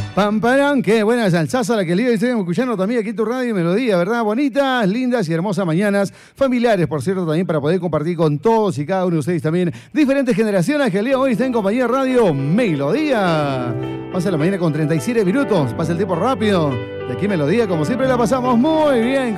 Pamparán, qué buena salsaza la que le estoy escuchando también aquí en tu radio y Melodía, ¿verdad? Bonitas, lindas y hermosas mañanas, familiares, por cierto, también para poder compartir con todos y cada uno de ustedes también, diferentes generaciones que el día de hoy está en compañía de Radio Melodía. Pasa la mañana con 37 minutos, pasa el tiempo rápido. De aquí Melodía, como siempre, la pasamos muy bien.